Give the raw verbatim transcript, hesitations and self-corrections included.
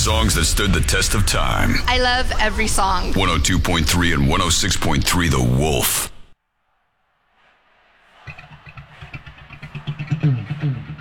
songs that stood the test of time. I love every song. one oh two point three and one oh six point three The Wolf.